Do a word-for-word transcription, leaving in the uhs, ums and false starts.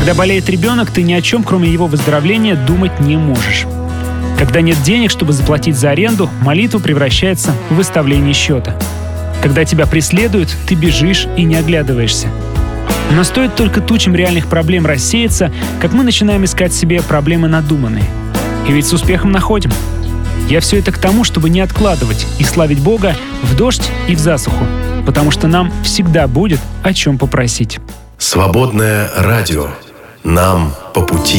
Когда болеет ребенок, ты ни о чем, кроме его выздоровления, думать не можешь. Когда нет денег, чтобы заплатить за аренду, молитва превращается в выставление счета. Когда тебя преследуют, ты бежишь и не оглядываешься. Но стоит только тучам реальных проблем рассеяться, как мы начинаем искать себе проблемы надуманные. И ведь с успехом находим. Я все это к тому, чтобы не откладывать и славить Бога в дождь и в засуху, потому что нам всегда будет о чем попросить. Свободное радио. Нам по пути.